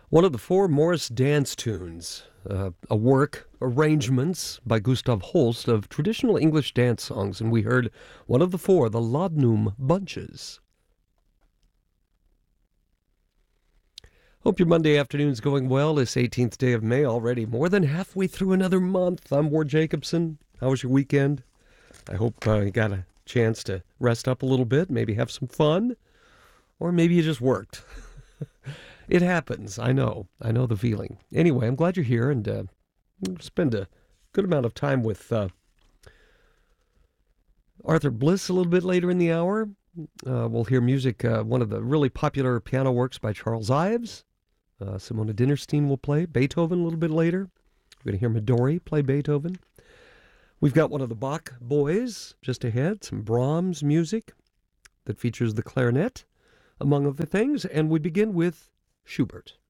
One of the four Morris dance tunes, a work, arrangements by Gustav Holst of traditional English dance songs, and we heard one of the four, the Laudanum Bunches. Hope your Monday afternoon's going well. This 18th day of May already, more than halfway through another month. I'm Ward Jacobson. How was your weekend? I hope you got a chance to rest up a little bit, maybe have some fun, or maybe you just worked. It happens. I know the feeling. Anyway, I'm glad you're here, and we'll spend a good amount of time with Arthur Bliss a little bit later in the hour. We'll hear music, one of the really popular piano works by Charles Ives. Simona Dinnerstein will play Beethoven a little bit later. We're going to hear Midori play Beethoven. We've got one of the Bach boys just ahead, some Brahms music that features the clarinet, among other things, and we begin with Schubert.